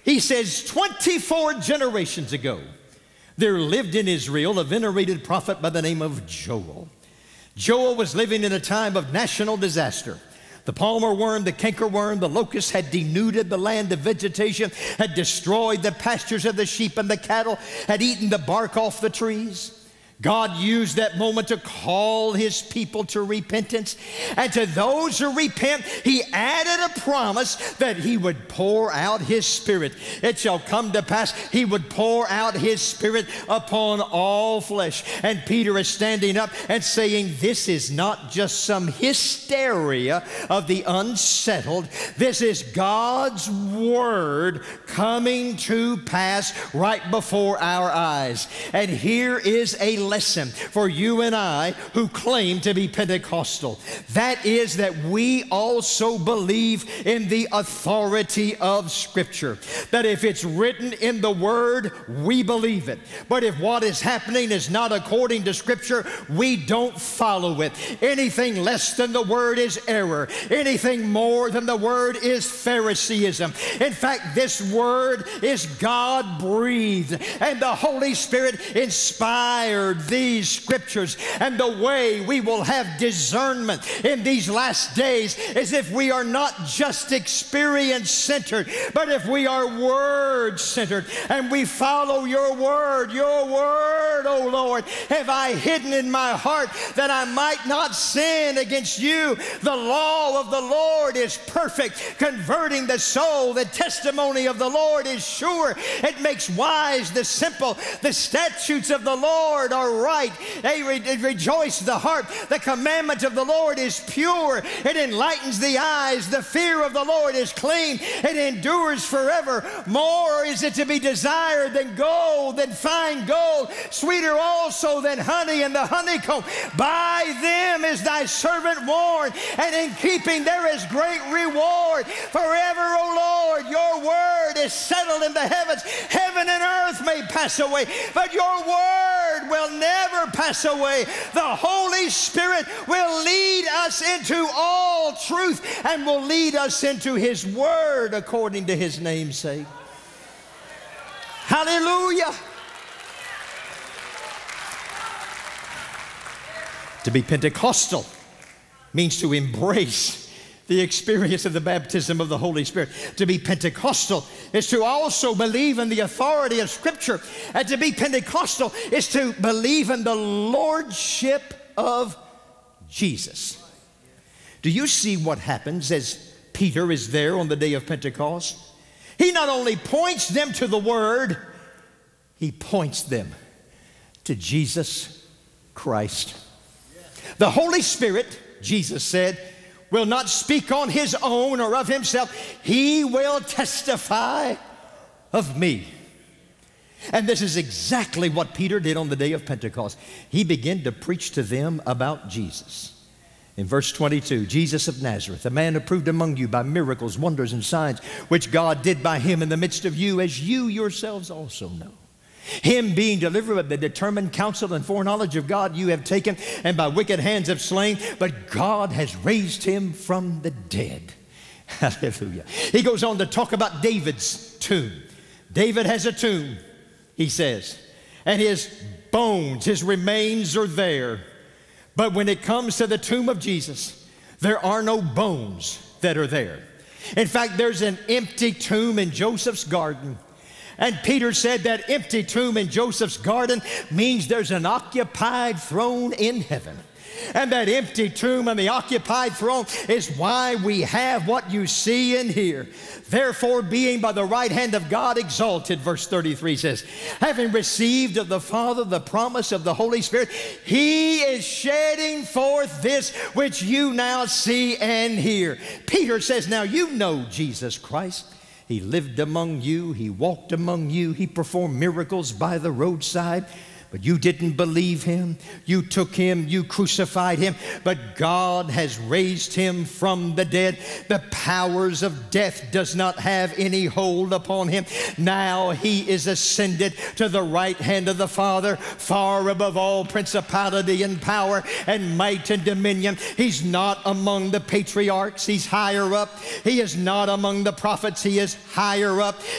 He says, 24 generations ago, there lived in Israel a venerated prophet by the name of Joel. Joel was living in a time of national disaster. The palmer worm, the cankerworm, the locust had denuded the land of vegetation, had destroyed the pastures of the sheep and the cattle, had eaten the bark off the trees. God used that moment to call his people to repentance. And to those who repent, he added a promise that he would pour out his Spirit. It shall come to pass, he would pour out his Spirit upon all flesh. And Peter is standing up and saying, this is not just some hysteria of the unsettled. This is God's word coming to pass right before our eyes. And here is a lesson for you and I who claim to be Pentecostal. That is that we also believe in the authority of Scripture. That if it's written in the Word, we believe it. But if what is happening is not according to Scripture, we don't follow it. Anything less than the Word is error. Anything more than the Word is Phariseeism. In fact, this Word is God-breathed, and the Holy Spirit inspired these Scriptures. And the way we will have discernment in these last days is if we are not just experience-centered, but if we are Word-centered and we follow your Word, oh Lord, have I hidden in my heart that I might not sin against you. The law of the Lord is perfect, converting the soul. The testimony of the Lord is sure. It makes wise the simple. The statutes of the Lord are right. It rejoices the heart. The commandment of the Lord is pure. It enlightens the eyes. The fear of the Lord is clean. It endures forever. More is it to be desired than gold, than fine gold, sweeter also than honey and the honeycomb. By them is thy servant warned, and in keeping there is great reward. Forever, O Lord, your word is settled in the heavens. Heaven and earth may pass away, but your word will never pass away. The Holy Spirit will lead us into all truth and will lead us into his word according to his name's sake. Hallelujah. To be Pentecostal means to embrace the experience of the baptism of the Holy Spirit. To be Pentecostal is to also believe in the authority of Scripture. And to be Pentecostal is to believe in the lordship of Jesus. Do you see what happens as Peter is there on the day of Pentecost? He not only points them to the Word, he points them to Jesus Christ. The Holy Spirit, Jesus said, will not speak on his own or of himself. He will testify of me. And this is exactly what Peter did on the day of Pentecost. He began to preach to them about Jesus. In verse 22, Jesus of Nazareth, a man approved among you by miracles, wonders, and signs, which God did by him in the midst of you, as you yourselves also know. Him being delivered by the determined counsel and foreknowledge of God you have taken, and by wicked hands have slain, but God has raised him from the dead. Hallelujah. He goes on to talk about David's tomb. David has a tomb, he says, and his bones, his remains are there. But when it comes to the tomb of Jesus, there are no bones that are there. In fact, there's an empty tomb in Joseph's garden. And Peter said that empty tomb in Joseph's garden means there's an occupied throne in heaven. And that empty tomb and the occupied throne is why we have what you see in here. Therefore, being by the right hand of God exalted, verse 33 says, having received of the Father the promise of the Holy Spirit, he is shedding forth this which you now see and hear. Peter says, now you know Jesus Christ. He lived among you. He walked among you. He performed miracles by the roadside. But you didn't believe him. You took him. You crucified him. But God has raised him from the dead. The powers of death does not have any hold upon him. Now he is ascended to the right hand of the Father, far above all principality and power and might and dominion. He's not among the patriarchs. He's higher up. He is not among the prophets. He is higher up.